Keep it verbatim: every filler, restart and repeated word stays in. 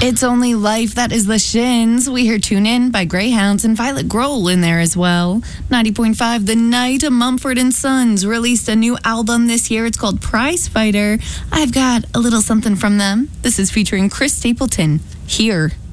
It's Only Life. That is the Shins. We hear Tune In by Greyhounds and Violet Grohl in there as well. ninety point five, The Night. Mumford and Sons released a new album this year. It's called Prize Fighter. I've got a little something from them. This is featuring Chris Stapleton. Here.